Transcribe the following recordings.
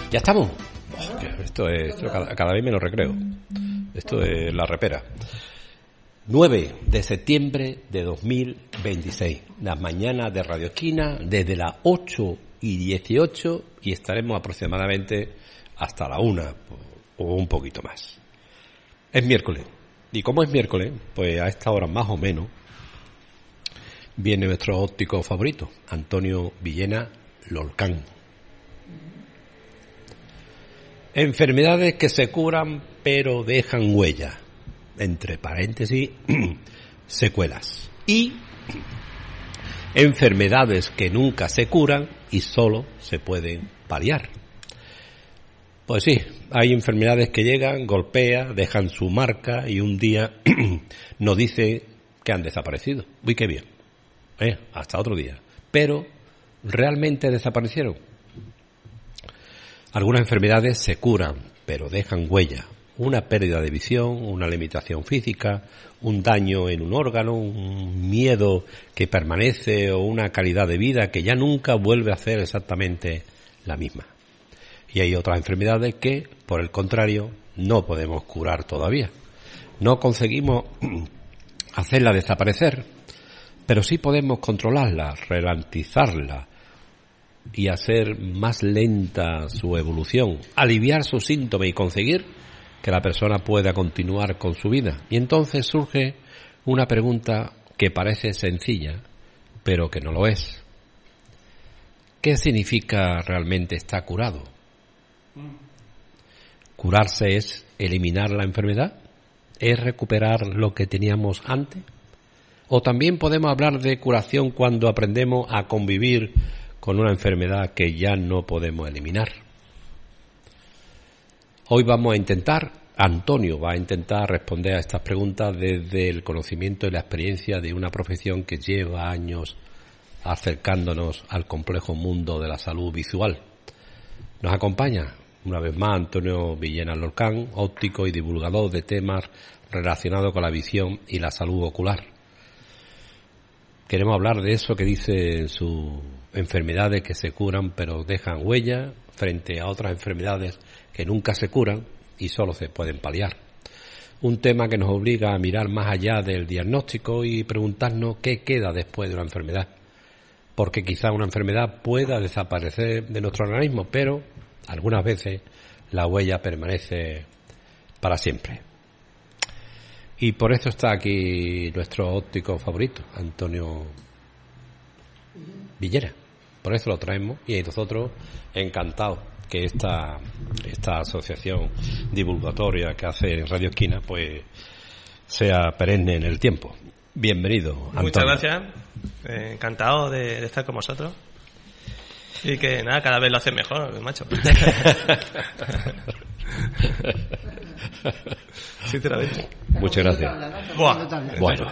Ya estamos. Esto cada vez menos recreo. Esto es la repera. 9 de septiembre de 2026. Las mañanas de Radio Esquina desde las 8:18 y estaremos aproximadamente hasta la 1 o un poquito más. Es miércoles. Y como es miércoles, pues a esta hora más o menos viene nuestro óptico favorito, Antonio Villena Lorcán. Enfermedades que se curan pero dejan huella, entre paréntesis, secuelas. Y enfermedades que nunca se curan y solo se pueden paliar. Pues sí, hay enfermedades que llegan, golpean, dejan su marca y un día nos dicen que han desaparecido. Uy, qué bien. Hasta otro día. Pero, ¿realmente desaparecieron? Algunas enfermedades se curan, pero dejan huella. Una pérdida de visión, una limitación física, un daño en un órgano, un miedo que permanece o una calidad de vida que ya nunca vuelve a ser exactamente la misma. Y hay otras enfermedades que, por el contrario, no podemos curar todavía. No conseguimos hacerla desaparecer, pero sí podemos controlarla, ralentizarla y hacer más lenta su evolución, aliviar sus síntomas y conseguir que la persona pueda continuar con su vida. Y entonces surge una pregunta que parece sencilla, pero que no lo es. ¿Qué significa realmente estar curado? ¿Curarse es eliminar la enfermedad? ¿Es recuperar lo que teníamos antes? ¿O también podemos hablar de curación cuando aprendemos a convivir con una enfermedad que ya no podemos eliminar? Hoy Antonio va a intentar responder a estas preguntas desde el conocimiento y la experiencia de una profesión que lleva años acercándonos al complejo mundo de la salud visual. Nos acompaña una vez más Antonio Villena Lorcán, óptico y divulgador de temas relacionados con la visión y la salud ocular. Queremos hablar de eso que dice sus enfermedades que se curan pero dejan huella frente a otras enfermedades que nunca se curan y solo se pueden paliar. Un tema que nos obliga a mirar más allá del diagnóstico y preguntarnos qué queda después de una enfermedad. Porque quizá una enfermedad pueda desaparecer de nuestro organismo, pero algunas veces la huella permanece para siempre. Y por eso está aquí nuestro óptico favorito, Antonio Villena. Por eso lo traemos y nosotros encantados que esta asociación divulgatoria que hace Radio Esquina pues sea perenne en el tiempo. Bienvenido, Antonio. Muchas gracias. Encantado de estar con vosotros. Y que nada, cada vez lo haces mejor, macho. Sinceramente. Muchas gracias. Bueno,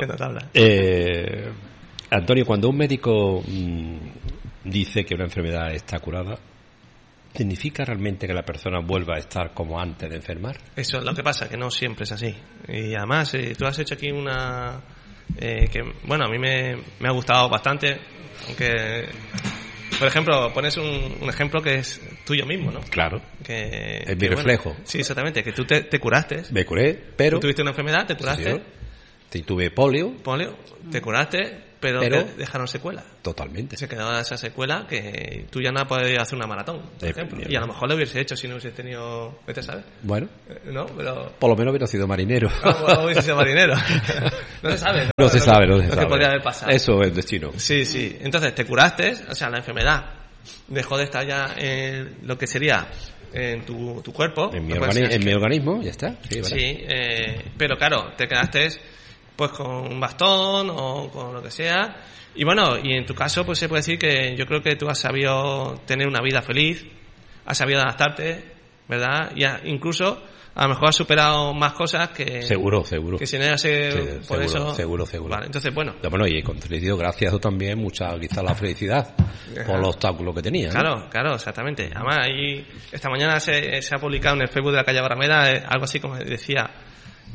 Antonio, cuando un médico dice que una enfermedad está curada, ¿significa realmente que la persona vuelva a estar como antes de enfermar? Eso es lo que pasa, que no siempre es así. Y además, tú has hecho aquí una... que, bueno, a mí me ha gustado bastante, aunque... Por ejemplo, pones un ejemplo que es tuyo mismo, ¿no? Claro. Es mi reflejo. Bueno, sí, exactamente. Que tú te curaste. Me curé, pero... Tú tuviste una enfermedad, te curaste. Sí, tuve polio. Te curaste, pero te dejaron secuela. Totalmente. Se quedaba esa secuela que tú ya no podías hacer una maratón, por ejemplo. Y a lo mejor lo hubiese hecho si no hubiese tenido... ¿Vete, sabes? Bueno. ¿No? Pero... Por lo menos hubiera sido marinero. No hubiese sido marinero. No se sabe. No se sabe. Lo que podría haber pasado. Eso es destino. Sí. Entonces, te curaste, o sea, la enfermedad dejó de estar ya en lo que sería en tu cuerpo. En mi organismo, ya está. Sí, pero claro, te quedaste pues con un bastón o con lo que sea. Y bueno, y en tu caso pues se puede decir que yo creo que tú has sabido tener una vida feliz, has sabido adaptarte, ¿verdad? Y incluso a lo mejor has superado más cosas que... Seguro. Que si no era por eso... Seguro. Vale, entonces bueno. Y con felicidad, gracias también, quizás la felicidad por los obstáculos que tenía. Claro, exactamente. Además, esta mañana se ha publicado en el Facebook de la calle Barrameda algo así como decía...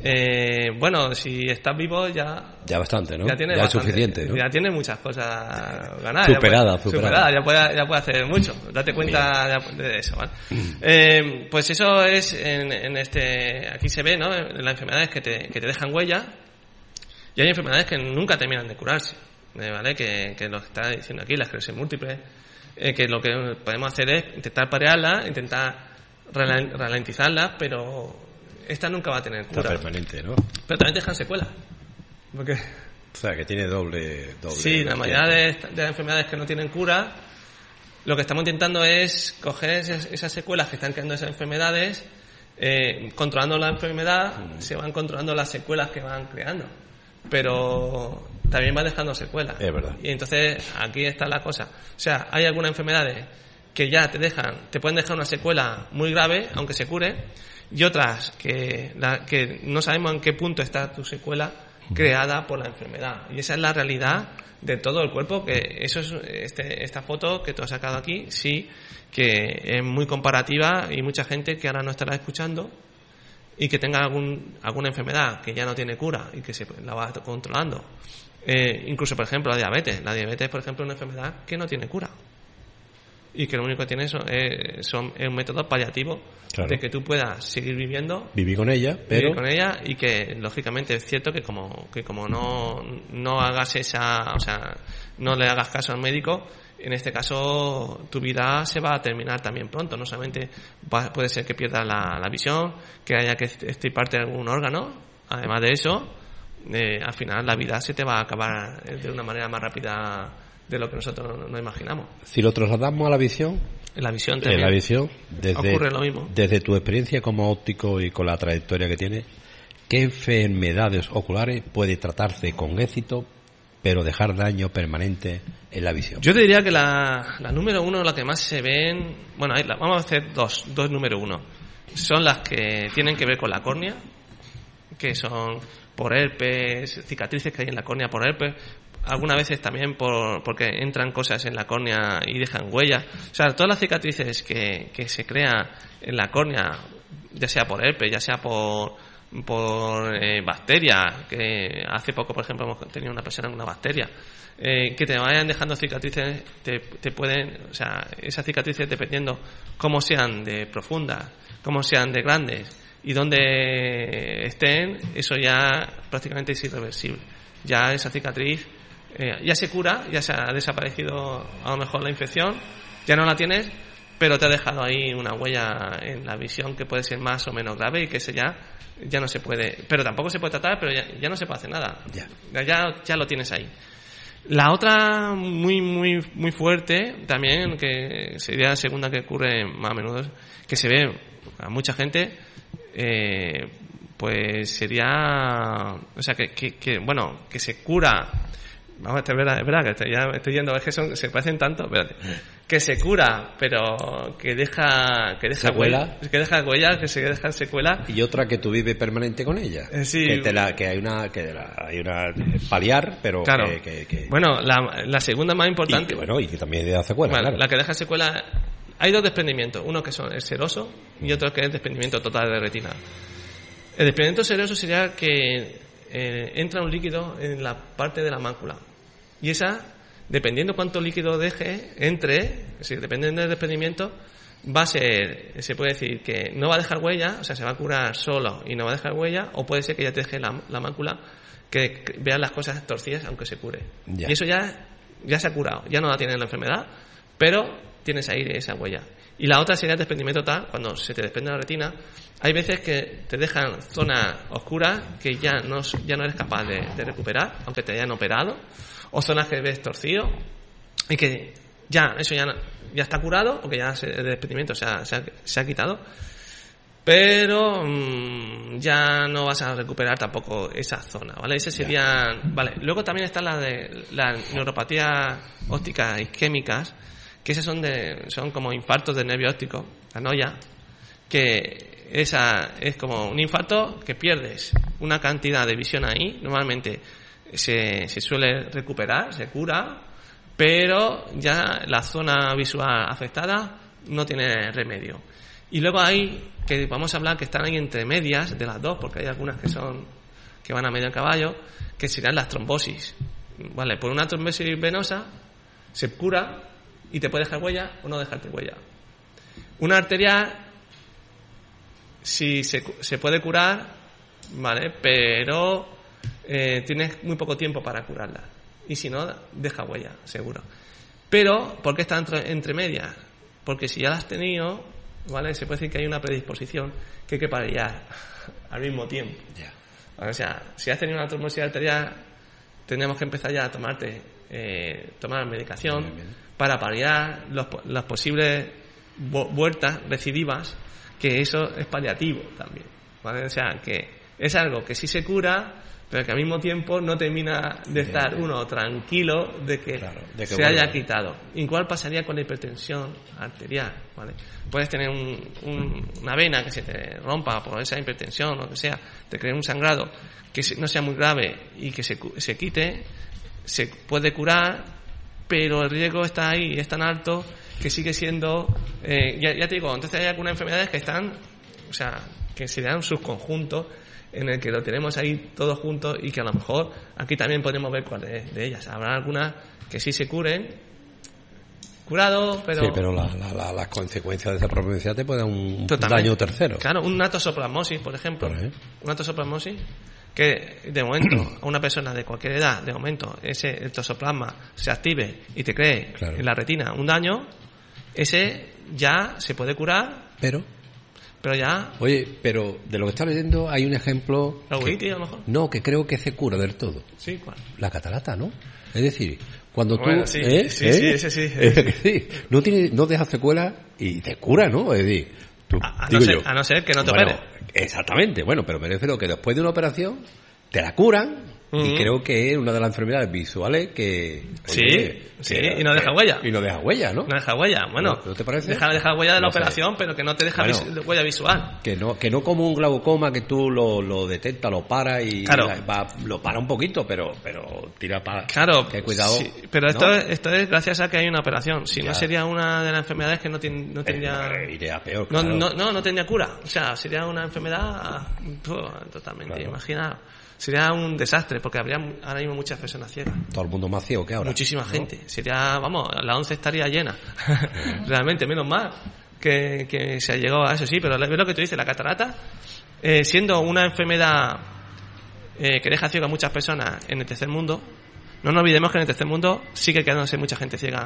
Bueno, si estás vivo ya bastante, ¿no? Ya tiene ya bastante, es suficiente, ¿no? Ya tiene muchas cosas ganadas. Superada. Ya puede hacer mucho. Date cuenta de eso, ¿vale? Pues eso es aquí se ve, ¿no? En las enfermedades que te dejan huella, y hay enfermedades que nunca terminan de curarse, ¿vale? Que lo que está diciendo aquí, la esclerosis múltiple, que lo que podemos hacer es intentar parearla, intentar ralentizarla, pero esta nunca va a tener cura. Está permanente, ¿no? Pero también dejan secuelas. Porque... O sea, que tiene doble. Sí, la mayoría de las enfermedades que no tienen cura, lo que estamos intentando es coger esas secuelas que están creando esas enfermedades, controlando la enfermedad, se van controlando las secuelas que van creando. Pero también va dejando secuelas. Es verdad. Y entonces aquí está la cosa. O sea, hay algunas enfermedades que ya te pueden dejar una secuela muy grave, aunque se cure, y otras que no sabemos en qué punto está tu secuela creada por la enfermedad. Y esa es la realidad de todo el cuerpo, que eso es esta foto que tú has sacado aquí, sí, que es muy comparativa, y mucha gente que ahora no estará escuchando y que tenga alguna enfermedad que ya no tiene cura y que se la va controlando. Incluso, por ejemplo, la diabetes. La diabetes, por ejemplo, es una enfermedad que no tiene cura. Y que lo único que tiene es un método paliativo, claro, de que tú puedas seguir viviendo. Vivir con ella, y que, lógicamente, es cierto que como no hagas o sea, no le hagas caso al médico, en este caso tu vida se va a terminar también pronto. No solamente puede ser que pierdas la visión, que haya que extirparte algún órgano. Además de eso, al final la vida se te va a acabar de una manera más rápida de lo que nosotros no imaginamos. Si lo trasladamos a la visión, en la visión también ocurre lo mismo. Desde tu experiencia como óptico y con la trayectoria que tienes, ¿qué enfermedades oculares puede tratarse con éxito pero dejar daño permanente en la visión? Yo te diría que la número uno, la que más se ven, bueno, vamos a hacer dos número uno. Son las que tienen que ver con la córnea, que son por herpes, cicatrices que hay en la córnea por herpes, algunas veces también porque entran cosas en la córnea y dejan huellas. O sea, todas las cicatrices que se crean en la córnea, ya sea por herpes, ya sea por bacterias, que hace poco, por ejemplo, hemos tenido una persona con una bacteria, que te vayan dejando cicatrices, te pueden, o sea, esas cicatrices, dependiendo cómo sean de profundas, cómo sean de grandes y dónde estén, eso ya prácticamente es irreversible. Ya esa cicatriz ya se cura, ya se ha desaparecido a lo mejor la infección, ya no la tienes, pero te ha dejado ahí una huella en la visión que puede ser más o menos grave, y que ese ya no se puede, pero tampoco se puede tratar, pero ya no se puede hacer nada. Ya lo tienes ahí. La otra muy muy muy fuerte también, que sería la segunda que ocurre más a menudo, que se ve a mucha gente, pues sería, o sea, que se cura. Vamos, es verdad que ya estoy yendo, es que se parecen tanto, espérate, que se cura, pero que deja secuela, que deja huellas, que se deja secuela. Y otra que tú vives permanente con ella, sí, que hay una paliar, pero claro, que bueno, la segunda más importante, y que también deja secuela, bueno, claro. La que deja secuela, hay dos desprendimientos, uno que es seroso y otro que es desprendimiento total de retina. El desprendimiento seroso sería que entra un líquido en la parte de la mácula. Y esa, dependiendo cuánto líquido dependiendo del desprendimiento, va a ser, se puede decir que no va a dejar huella, o sea, se va a curar solo y no va a dejar huella, o puede ser que ya te deje la mácula, que vean las cosas torcidas aunque se cure. Ya. Y eso ya se ha curado, ya no la tienes la enfermedad, pero tienes ahí esa huella. Y la otra sería el desprendimiento total, cuando se te desprende la retina. Hay veces que te dejan zonas oscuras que ya no eres capaz de recuperar, aunque te hayan operado, o zonas que ves torcido y que eso ya está curado, o que ya el desprendimiento se ha quitado, pero ya no vas a recuperar tampoco esa zona, ¿vale? Ese serían, vale. Luego también están las neuropatías ópticas isquémicas, que esas son como infartos del nervio óptico, la noya, que esa es como un infarto que pierdes una cantidad de visión ahí. Normalmente se suele recuperar, se cura, pero ya la zona visual afectada no tiene remedio. Y luego hay, que vamos a hablar, que están ahí entre medias de las dos, porque hay algunas que van a medio caballo, que serán las trombosis. Vale, por una trombosis venosa se cura y te puede dejar huella o no dejarte huella. Una arterial, sí se puede curar, vale, pero tienes muy poco tiempo para curarla. Y si no, deja huella, seguro. Pero, ¿por qué está entre medias? Porque si ya la has tenido, ¿vale? Se puede decir que hay una predisposición que hay que paliar al mismo tiempo. Yeah. O sea, si has tenido una trombosis arterial, tenemos que empezar ya a tomar medicación para paliar las posibles vueltas recidivas, que eso es paliativo también, ¿vale? O sea, que es algo que sí se cura, pero que al mismo tiempo no termina de estar uno tranquilo de que se haya quitado. Igual pasaría con la hipertensión arterial, ¿vale? Puedes tener una vena que se te rompa por esa hipertensión o lo que sea, te cree un sangrado que no sea muy grave y que se quite, se puede curar, pero el riesgo está ahí, es tan alto que sigue siendo, ya te digo, entonces hay algunas enfermedades que están, o sea, que serían un subconjunto en el que lo tenemos ahí todos juntos y que a lo mejor aquí también podemos ver cuáles de ellas. Habrá algunas que sí se curen, curado, pero... Sí, pero las consecuencias de esa providencia te pueden dar un daño tercero. Claro, una tosoplasmosis, por ejemplo. Una tosoplasmosis que de momento a una persona de cualquier edad, de momento el tosoplasma se active y te cree en la retina un daño, ese ya se puede curar, pero ya... Oye, pero de lo que estás leyendo hay un ejemplo... ¿La uveitis, a lo mejor? No, que creo que se cura del todo. Sí, ¿cuál? La catarata, ¿no? Es decir, cuando bueno, tú... Sí, ese sí. No deja secuelas y te cura, ¿no? Es decir... A no ser que no te opere. Exactamente, bueno, pero merece lo que después de una operación te la curan. Y creo que es una de las enfermedades visuales que... y no deja huella. Y no deja huella, ¿no? No deja huella, bueno. ¿No te parece? Deja huella de la operación, pero que no te deja huella visual. Que no como un glaucoma que tú lo detectas, lo paras y lo para un poquito, pero tira para... Claro. Que cuidado. Sí, pero esto es gracias a que hay una operación. Si no, sería una de las enfermedades que no tendría... Iría peor, claro. No tendría cura. O sea, sería una enfermedad totalmente imaginada. Sería un desastre, porque habría ahora mismo muchas personas ciegas. Todo el mundo más ciego que ahora. Muchísima gente. Sería, la 11 estaría llena. Realmente, menos mal que se ha llegado a eso, sí. Pero es lo que tú dices, la catarata, siendo una enfermedad que deja ciega a muchas personas en el tercer mundo, no nos olvidemos que en el tercer mundo sigue quedándose mucha gente ciega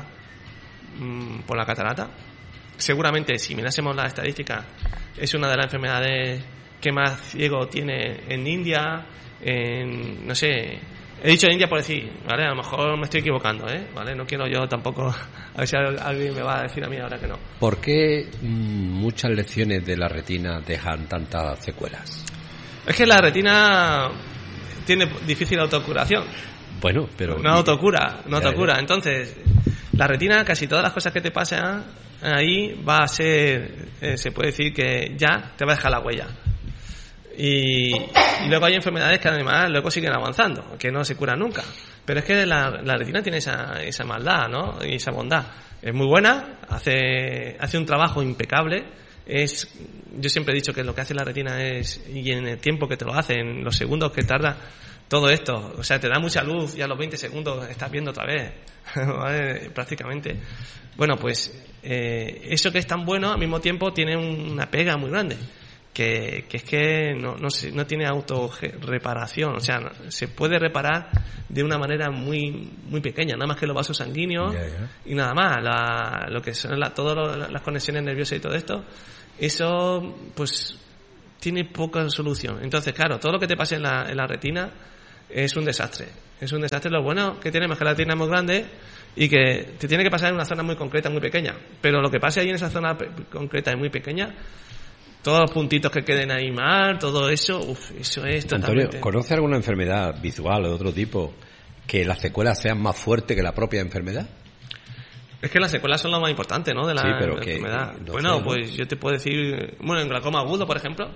por la catarata. Seguramente, si mirásemos las estadísticas, es una de las enfermedades que más ciego tiene en India, no sé, he dicho India por decir, ¿vale? A lo mejor me estoy equivocando, ¿vale? No quiero yo tampoco, a ver si alguien me va a decir a mí ahora que no. ¿Por qué muchas lecciones de la retina dejan tantas secuelas? Es que la retina tiene difícil autocuración. Bueno, pero... No autocura. Entonces, la retina, casi todas las cosas que te pasan ahí va a ser, se puede decir que ya te va a dejar la huella. Y luego hay enfermedades que además luego siguen avanzando, que no se curan nunca. Pero es que la retina tiene esa maldad, ¿no? Y esa bondad. Es muy buena, hace un trabajo impecable. Yo siempre he dicho que lo que hace la retina y en el tiempo que te lo hace, en los segundos que tarda todo esto, o sea, te da mucha luz y a los 20 segundos estás viendo otra vez, ¿vale? Prácticamente. Bueno, pues eso que es tan bueno al mismo tiempo tiene una pega muy grande. Que es que no tiene autorreparación, o sea, se puede reparar de una manera muy muy pequeña, nada más que los vasos sanguíneos y nada más, lo que son todas las conexiones nerviosas y todo esto, eso pues tiene poca solución. Entonces, claro, todo lo que te pase en la retina es un desastre. Lo bueno que tiene es que la retina es muy grande y que te tiene que pasar en una zona muy concreta, muy pequeña, pero lo que pase ahí en esa zona concreta y muy pequeña, todos los puntitos que queden ahí mal, todo eso, eso es totalmente... Antonio, ¿conoce alguna enfermedad visual o de otro tipo que las secuelas sean más fuertes que la propia enfermedad? Es que las secuelas son lo más importante, ¿no? De la enfermedad. Bueno, pues yo te puedo decir... Bueno, en glaucoma agudo, por ejemplo,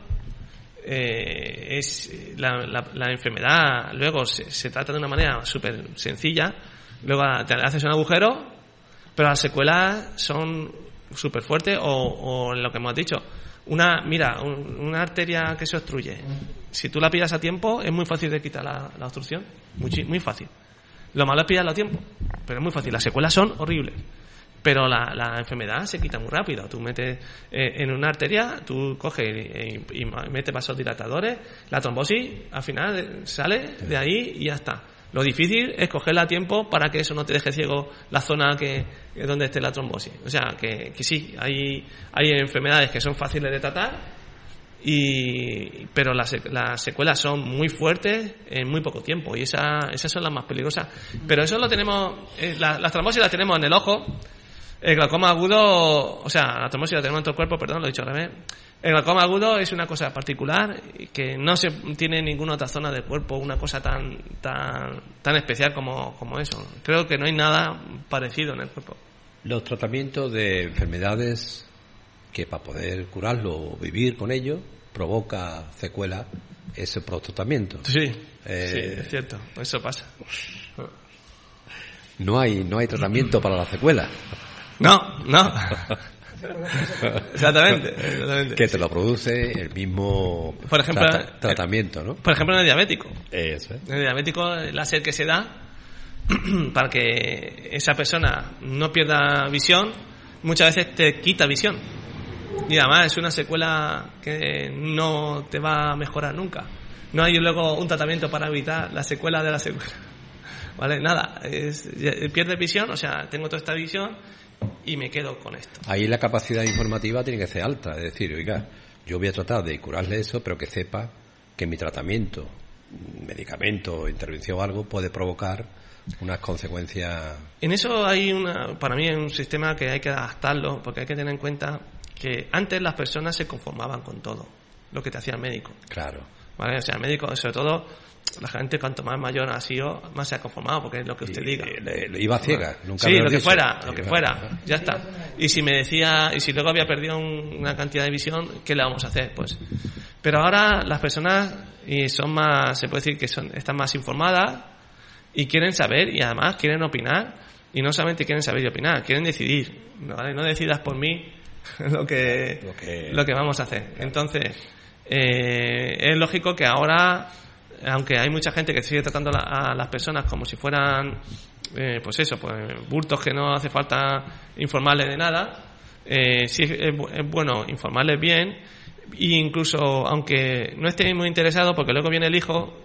es la enfermedad, luego se trata de una manera súper sencilla, luego te haces un agujero, pero las secuelas son súper fuerte, o en lo que hemos dicho, una arteria que se obstruye. Si tú la pillas a tiempo, es muy fácil de quitar la obstrucción. Muy fácil. Lo malo es pillarlo a tiempo, pero es muy fácil. Las secuelas son horribles. Pero la enfermedad se quita muy rápido. Tú metes en una arteria, tú coges y metes vasodilatadores, la trombosis al final sale de ahí y ya está. Lo difícil es cogerla a tiempo para que eso no te deje ciego la zona donde esté la trombosis. O sea, que sí, hay enfermedades que son fáciles de tratar, pero las secuelas son muy fuertes en muy poco tiempo, y esas son las más peligrosas. Pero eso lo tenemos, las trombosis las tenemos en el ojo. El glaucoma agudo, o sea, la trombosis la tenemos en todo el cuerpo, perdón, lo he dicho al revés. El glaucoma agudo es una cosa particular que no se tiene en ninguna otra zona del cuerpo, una cosa tan especial como eso. Creo que no hay nada parecido en el cuerpo. Los tratamientos de enfermedades que para poder curarlo o vivir con ello provoca secuelas, ese tratamiento. Sí, sí, es cierto, eso pasa. No hay tratamiento para la secuela. No. Exactamente. Que te lo produce el mismo, por ejemplo, tratamiento, ¿no? Por ejemplo, en el diabético. Eso es. En el diabético, el láser que se da para que esa persona no pierda visión, muchas veces te quita visión. Y además es una secuela que no te va a mejorar nunca. No hay luego un tratamiento para evitar la secuela de la secuela. ¿Vale? Nada. Pierdes visión, o sea, tengo toda esta visión y me quedo con esto. Ahí la capacidad informativa tiene que ser alta, es decir, oiga, yo voy a tratar de curarle eso, pero que sepa que mi tratamiento, medicamento, intervención o algo puede provocar unas consecuencias. En eso hay para mí un sistema que hay que adaptarlo, porque hay que tener en cuenta que antes las personas se conformaban con todo lo que te hacía el médico. Claro. ¿Vale? O sea, el médico, sobre todo, la gente cuanto más mayor ha sido, más se ha conformado, porque es lo que usted diga. Iba ciega, nunca. Sí, lo que fuera, ya está. Y si luego había perdido una cantidad de visión, ¿qué le vamos a hacer? Pues. Pero ahora las personas son más, se puede decir que están más informadas y quieren saber, y además quieren opinar, y no solamente quieren saber y opinar, quieren decidir. ¿Vale? No decidas por mí lo que vamos a hacer. Entonces, es lógico que ahora, aunque hay mucha gente que sigue tratando a las personas como si fueran bultos que no hace falta informarles de nada, sí es bueno informarles bien, e incluso aunque no esté muy interesado, porque luego viene el hijo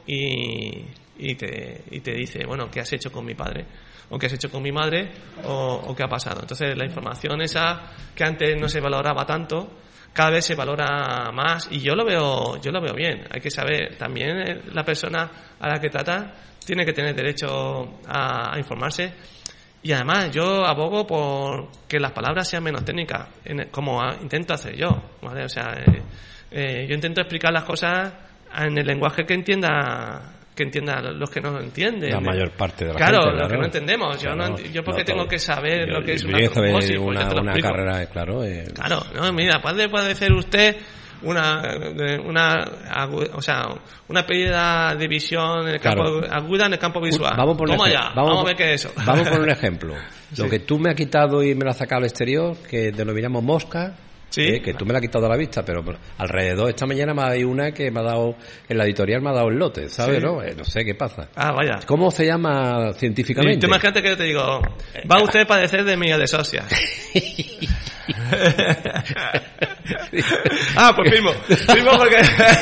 y te dice, bueno, ¿qué has hecho con mi padre? O qué has hecho con mi madre, o qué ha pasado. Entonces la información esa que antes no se valoraba tanto, cada vez se valora más, y yo lo veo bien. Hay que saber, también la persona a la que trata tiene que tener derecho a informarse, y además yo abogo por que las palabras sean menos técnicas, como intento hacer yo, ¿vale? O sea, yo intento explicar las cosas en el lenguaje que entienda los que no entienden. La mayor parte de la gente. Claro, los que no entendemos. Yo porque tengo que saber lo que es una trombosis, una carrera, claro. Claro, no, mira, puede ser usted una pérdida de visión en el campo, aguda en el campo visual. Vamos a ver qué es eso. Vamos por un ejemplo. Lo que tú me has quitado y me lo has sacado al exterior, que denominamos mosca. Sí, que tú me la has quitado de la vista, pero alrededor esta mañana me hay una que me ha dado, en la editorial me ha dado el lote, ¿sabes? Sí. No sé qué pasa. Vaya. ¿Cómo se llama científicamente? Tú imagínate que yo te digo, va usted a padecer de miodesósia. Pues primo porque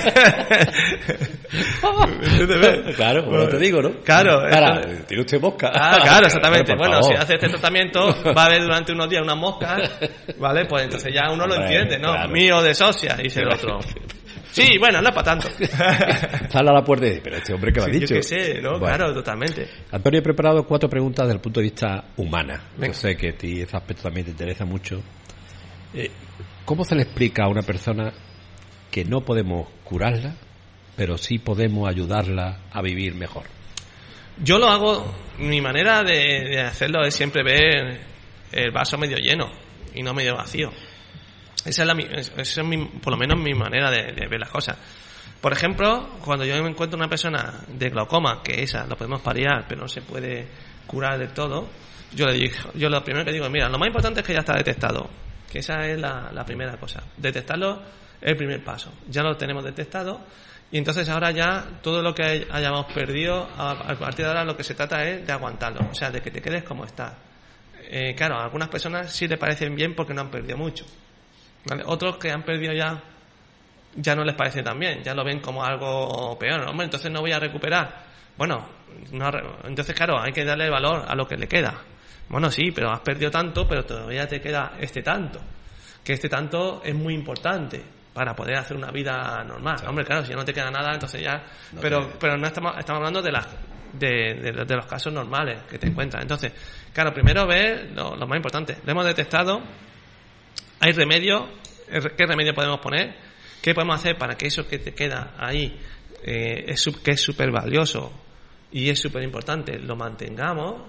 claro, como te digo, ¿no? Claro, tiene usted mosca. Claro, exactamente. Bueno, si hace este tratamiento va a haber durante unos días unas moscas, ¿vale? Pues entonces ya uno lo entiende, ¿no? Claro. Miodesósia, dice el otro. Sí, bueno, no es para tanto. Sale a la puerta y dice, pero este hombre que lo ha dicho. Yo qué sé, ¿no? Bueno. Claro, totalmente. Antonio, he preparado 4 preguntas desde el punto de vista humana. Yo sé que a ti ese aspecto también te interesa mucho. ¿Cómo se le explica a una persona que no podemos curarla, pero sí podemos ayudarla a vivir mejor? Yo lo hago, mi manera de hacerlo es siempre ver el vaso medio lleno y no medio vacío. Esa es por lo menos mi manera de ver las cosas. Por ejemplo, cuando yo me encuentro una persona de glaucoma, que esa lo podemos paliar, pero no se puede curar del todo, yo lo primero que digo es, mira, lo más importante es que ya está detectado, Que esa es la primera cosa. Detectarlo es el primer paso. Ya lo tenemos detectado y entonces ahora ya todo lo que hayamos perdido, a partir de ahora lo que se trata es de aguantarlo, o sea, de que te quedes como estás. Claro, a algunas personas sí les parecen bien porque no han perdido mucho, ¿vale? Otros que han perdido ya no les parece tan bien, ya lo ven como algo peor. Hombre, entonces no voy a recuperar. Bueno, entonces claro, hay que darle valor a lo que le queda. Bueno, sí, pero has perdido tanto, pero todavía te queda este tanto. Que este tanto es muy importante para poder hacer una vida normal. Claro. Hombre, claro, si ya no te queda nada, entonces ya... No pero no estamos hablando de los casos normales que te encuentras. Entonces, claro, primero ver lo más importante. Lo hemos detectado, hay remedio. ¿Qué remedio podemos poner? ¿Qué podemos hacer para que eso que te queda ahí, que es súper valioso y es súper importante, lo mantengamos?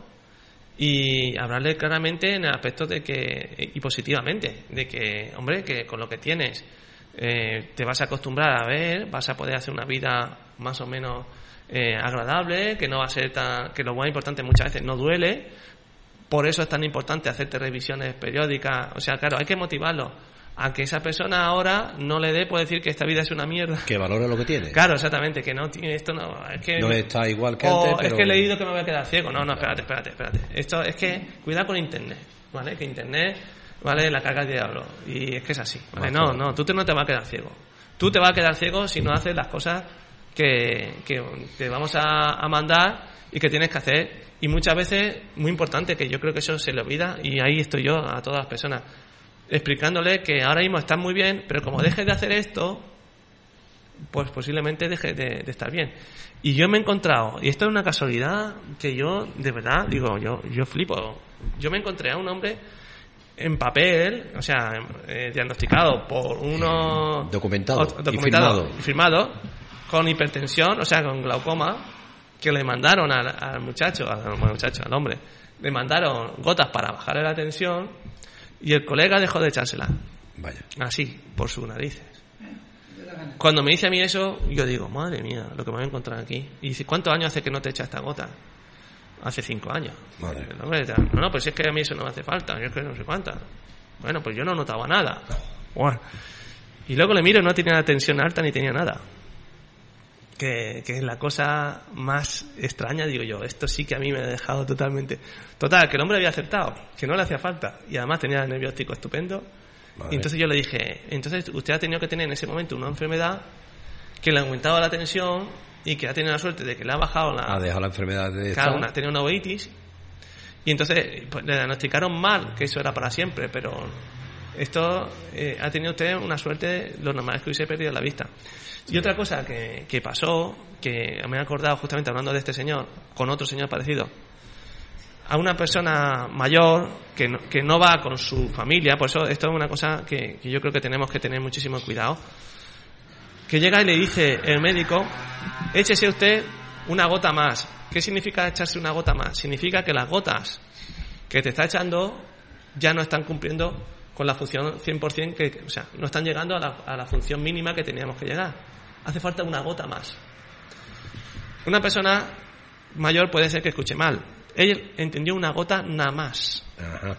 Y hablarle claramente en el aspecto de que, y positivamente, de que, hombre, que con lo que tienes te vas a acostumbrar a ver, vas a poder hacer una vida más o menos agradable, que no va a ser que lo más importante muchas veces no duele. Por eso es tan importante hacerte revisiones periódicas. O sea, claro, hay que motivarlo a que esa persona ahora no le dé por decir que esta vida es una mierda. Que valore lo que tiene. Claro, exactamente, que no tiene esto, no, es que no está igual que antes, pero... es que he leído que me voy a quedar ciego. No, espérate. Esto es que cuidado con internet, ¿vale? Que internet, ¿vale? La carga del diablo. Y es que es así, ¿vale? No, tú no te vas a quedar ciego. Tú te vas a quedar ciego si no haces las cosas que te vamos a mandar y que tienes que hacer. Y muchas veces, muy importante, que yo creo que eso se le olvida, y ahí estoy yo a todas las personas explicándole que ahora mismo estás muy bien, pero como dejes de hacer esto, pues posiblemente dejes de estar bien. Y yo me he encontrado, y esto es una casualidad que yo, de verdad, digo, yo flipo. Yo me encontré a un hombre en papel, o sea, diagnosticado por uno... Documentado y firmado, con hipertensión, o sea, con glaucoma, que le mandaron al hombre, le mandaron gotas para bajarle la tensión. Y el colega dejó de echársela. Vaya. Así, por sus narices. Cuando me dice a mí eso, yo digo, madre mía, lo que me voy a encontrar aquí. Y dice, ¿cuántos años hace que no te echa esta gota? Hace 5 años. Madre. No, pues es que a mí eso no me hace falta. Yo es que no sé cuántas. Bueno, pues yo no notaba nada. Bueno. Y luego le miro, no tenía la tensión alta ni tenía nada. Que es la cosa más extraña, digo yo. Esto sí que a mí me ha dejado totalmente... Total, que el hombre había aceptado, que no le hacía falta. Y además tenía el nervio óptico estupendo. Vale. Y entonces yo le dije, entonces usted ha tenido que tener en ese momento una enfermedad que le aumentaba la tensión y que ha tenido la suerte de que le ha bajado la... Ha dejado la enfermedad de... Claro, tenía una uveitis. Y entonces pues, le diagnosticaron mal, que eso era para siempre, pero... Esto ha tenido usted una suerte, lo normal es que hubiese perdido la vista. Y otra cosa que pasó, que me he acordado justamente hablando de este señor, con otro señor parecido, a una persona mayor que no va con su familia, por eso esto es una cosa que yo creo que tenemos que tener muchísimo cuidado, que llega y le dice el médico, échese usted una gota más. ¿Qué significa echarse una gota más? Significa que las gotas que te está echando ya no están cumpliendo con la función 100%, o sea, no están llegando a la función mínima que teníamos que llegar. Hace falta una gota más. Una persona mayor puede ser que escuche mal. Él entendió una gota nada más. Ajá.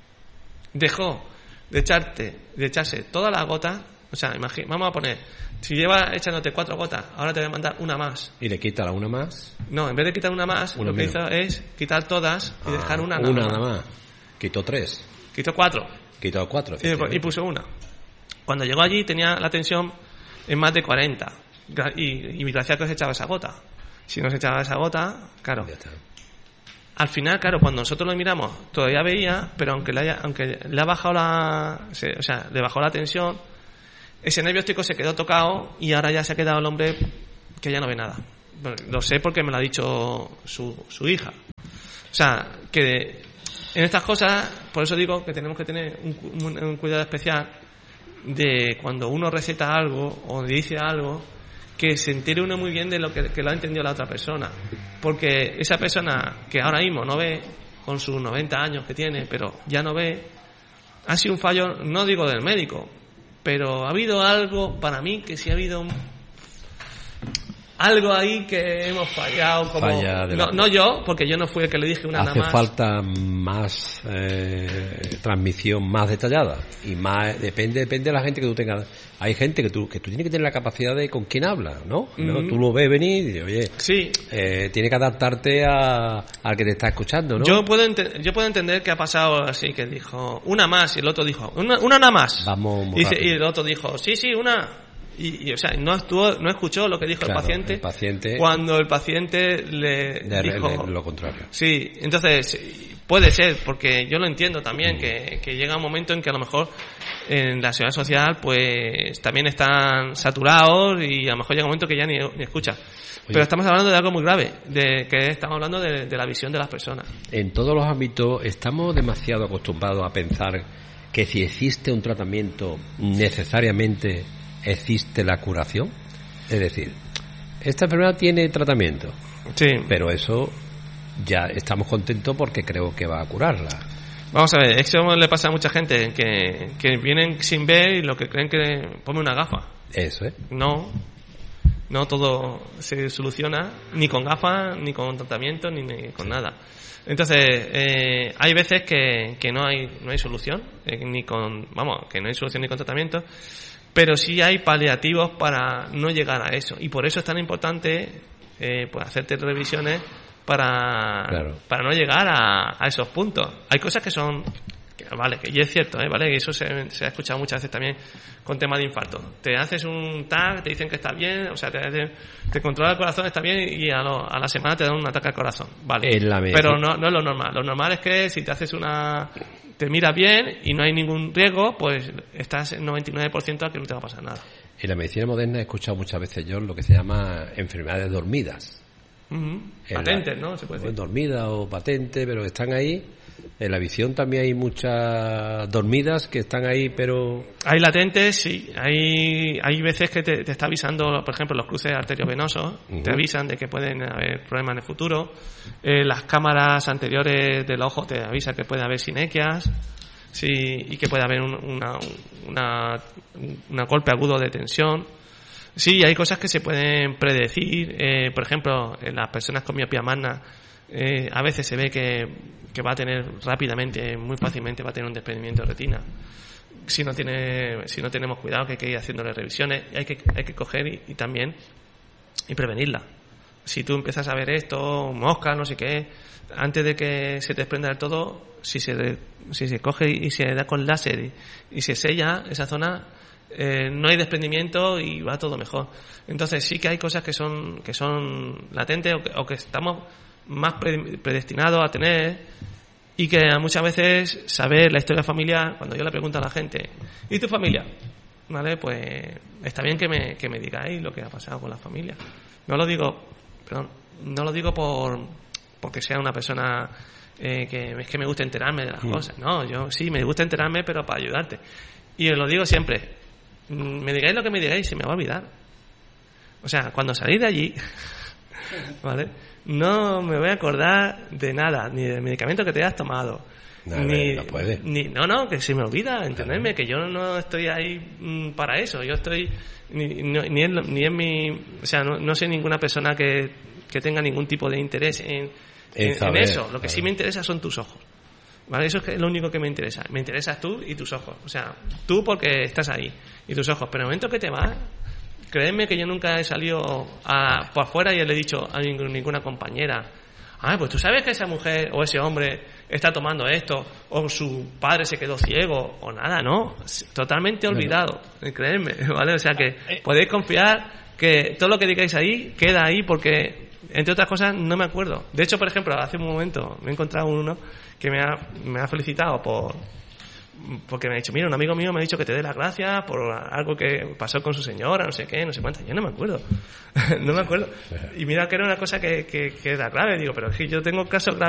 Dejó de echarse todas las gotas. O sea, vamos a poner, si lleva echándote 4 gotas, ahora te voy a mandar una más. ¿Y le quita la una más? No, en vez de quitar una más, lo que hizo es quitar todas y dejar una nada más. Quitó 3. Quitó 4. Quitó 4. Y puso una. Cuando llegó allí tenía la tensión en más de 40. Y gracias a que se echaba esa gota. Si no se echaba esa gota, claro. Al final, claro, cuando nosotros lo miramos, todavía veía, pero aunque le ha bajado le bajó la tensión, ese nervio óptico se quedó tocado y ahora ya se ha quedado el hombre que ya no ve nada. Bueno, lo sé porque me lo ha dicho su hija. O sea, que en estas cosas, por eso digo que tenemos que tener un cuidado especial de cuando uno receta algo o dice algo, que se entere uno muy bien de lo que lo ha entendido la otra persona. Porque esa persona que ahora mismo no ve, con sus 90 años que tiene, pero ya no ve, ha sido un fallo, no digo del médico, pero ha habido algo, para mí, que sí ha habido algo ahí que hemos fallado. No yo, porque yo no fui el que le dije una nada más. Hace falta más transmisión más detallada y más depende de la gente que tú tengas. Hay gente que tú tienes que tener la capacidad de con quién hablas, ¿no? ¿No? Tú lo ves venir y dices, oye, sí. Tienes que adaptarte al que te está escuchando, ¿no? Yo puedo entender que ha pasado así, que dijo una más y el otro dijo una nada más. Vamos y el otro dijo sí, una. Y o sea, no escuchó lo que dijo el paciente cuando el paciente le dijo lo contrario. Sí, entonces puede ser, porque yo lo entiendo también, que llega un momento en que a lo mejor en la seguridad social pues también están saturados y a lo mejor llega un momento que ya ni escucha. Pero estamos hablando de algo muy grave, estamos hablando de la visión de las personas. En todos los ámbitos estamos demasiado acostumbrados a pensar que si existe un tratamiento necesariamente existe la curación. Es decir, esta enfermedad tiene tratamiento, sí, pero eso ya estamos contentos porque creo que va a curarla. Vamos a ver, eso le pasa a mucha gente que vienen sin ver y lo que creen que pone una gafa. Eso es. No todo se soluciona ni con gafas, ni con tratamiento, ni con nada. Entonces, hay veces que no hay solución, que no hay solución ni con tratamiento, pero sí hay paliativos para no llegar a eso. Y por eso es tan importante pues hacerte revisiones para no llegar a esos puntos. Hay cosas que son... y es cierto, ¿vale? Y eso se ha escuchado muchas veces también con temas de infarto. Te haces un TAC, te dicen que está bien, o sea, te controla el corazón, está bien, y a la semana te dan un ataque al corazón, ¿vale? Pero no es lo normal. Lo normal es que si te haces te miras bien y no hay ningún riesgo, pues estás en 99% a que no te va a pasar nada. En la medicina moderna he escuchado muchas veces yo lo que se llama enfermedades dormidas. Patentes, ¿no? Se puede decir. Dormidas o patentes, pero están ahí. En la visión también hay muchas dormidas que están ahí, pero... Hay latentes, sí. Hay veces que te está avisando, por ejemplo, los cruces arteriovenosos, te avisan de que pueden haber problemas en el futuro. Las cámaras anteriores del ojo te avisan que puede haber sinequias, sí, y que puede haber un golpe agudo de tensión. Sí, hay cosas que se pueden predecir. Por ejemplo, en las personas con miopía magna, a veces se ve que va a tener rápidamente, muy fácilmente, va a tener un desprendimiento de retina. Si no tenemos cuidado, que hay que ir haciéndole revisiones, hay que coger y también prevenirla. Si tú empiezas a ver esto, mosca, no sé qué, antes de que se te desprenda del todo, si se coge y se da con láser y se sella esa zona, no hay desprendimiento y va todo mejor. Entonces sí que hay cosas que son latentes o que estamos más predestinados a tener, y que muchas veces saber la historia familiar, cuando yo le pregunto a la gente, ¿y tu familia? ¿Vale? Pues está bien que me digáis lo que ha pasado con la familia. No lo digo porque sea una persona que es que me gusta enterarme de las cosas. No, yo sí me gusta enterarme, pero para ayudarte. Y os lo digo siempre, me digáis lo que me digáis, se me va a olvidar. O sea, cuando salís de allí, ¿vale?, no me voy a acordar de nada, ni del medicamento que te hayas tomado, no puede. Que se me olvida, entenderme, que yo no estoy ahí para eso. Yo estoy ni en mi, o sea, no soy ninguna persona que tenga ningún tipo de interés en eso. Lo que sí me interesa son tus ojos, ¿vale? Eso es lo único que me interesa. Me interesas tú y tus ojos. O sea, tú porque estás ahí y tus ojos. Pero en el momento que te vas, créeme que yo nunca he salido por afuera y le he dicho a ninguna compañera, pues tú sabes que esa mujer o ese hombre está tomando esto, o su padre se quedó ciego, o nada, ¿no? Totalmente olvidado, créeme, ¿vale? O sea que podéis confiar que todo lo que digáis ahí queda ahí, porque entre otras cosas no me acuerdo. De hecho, por ejemplo, hace un momento me he encontrado uno que me ha felicitado porque me ha dicho, mira, un amigo mío me ha dicho que te dé las gracias por algo que pasó con su señora, no sé qué, no sé cuántas. Yo no me acuerdo. No me acuerdo. Y mira que era una cosa que era grave. Digo, pero es que yo tengo casos graves